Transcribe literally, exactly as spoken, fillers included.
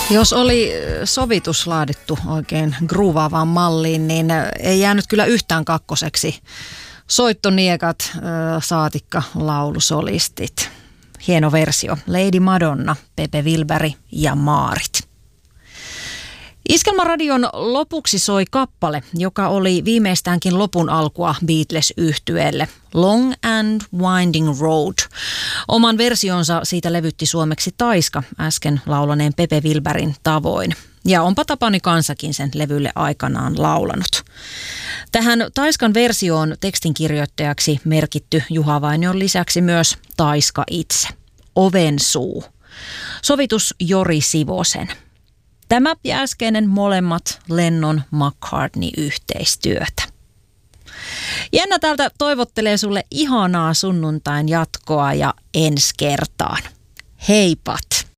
Jos oli sovitus laadittu oikein gruuvaavaan malliin, niin ei jäänyt kyllä yhtään kakkoseksi. Soittoniekat, saatikka, laulusolistit. Hieno versio. Lady Madonna, Pepe Wilberi ja Maarit. Iskelmäradion lopuksi soi kappale, joka oli viimeistäänkin lopun alkua Beatles-yhtyeelle. Long and Winding Road. Oman versionsa siitä levytti suomeksi Taiska äsken laulaneen Pepe Wilberin tavoin. Ja onpa Tapani Kansakin sen levylle aikanaan laulanut. Tähän Taiskan versioon tekstinkirjoittajaksi merkitty Juha Vainion lisäksi myös Taiska itse. Ovensuu. Sovitus Jori Sivosen. Tämä ja äskeinen molemmat Lennon-McCartney-yhteistyötä. Jenna täältä toivottelee sulle ihanaa sunnuntain jatkoa ja ensi kertaan. Heipat!